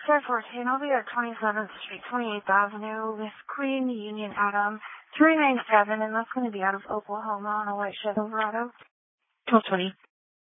Sir 14, I'll be at 27th Street, 28th Avenue with Queen Union Adam 397, and that's going to be out of Oklahoma on a white Silverado. 1220.